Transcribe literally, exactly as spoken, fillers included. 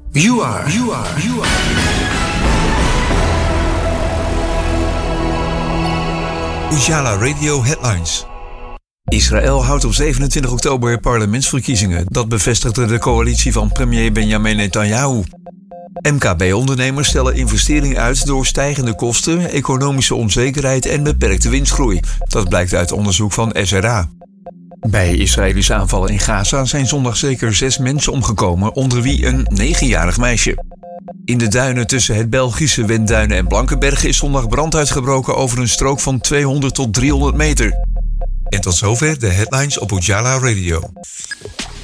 You are, you are, you are. Ujala Radio Headlines. Israël houdt op zevenentwintig oktober parlementsverkiezingen. Dat bevestigde de coalitie van premier Benjamin Netanyahu. M K B-ondernemers stellen investeringen uit door stijgende kosten, economische onzekerheid en beperkte winstgroei. Dat blijkt uit onderzoek van S R A. Bij Israëlische aanvallen in Gaza zijn zondag zeker zes mensen omgekomen, onder wie een negenjarig meisje. In de duinen tussen het Belgische Wendduinen en Blankenberge is zondag brand uitgebroken over een strook van tweehonderd tot driehonderd meter. En tot zover de headlines op Ujala Radio.